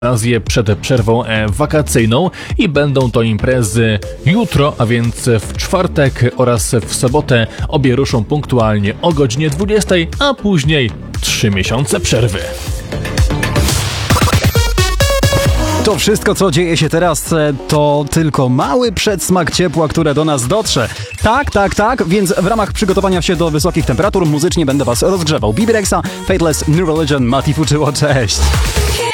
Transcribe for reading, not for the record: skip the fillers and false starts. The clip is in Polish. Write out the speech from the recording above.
okazję przed przerwą wakacyjną i będą to imprezy jutro, a więc w czwartek oraz w sobotę. Obie ruszą punktualnie o godzinie 20, a później 3 miesiące przerwy. To wszystko, co dzieje się teraz, to tylko mały przedsmak ciepła, które do nas dotrze. Tak, więc w ramach przygotowania się do wysokich temperatur muzycznie będę was rozgrzewał. Bibi Rexha, Fateless, New Religion, Mati Fuczyło, cześć!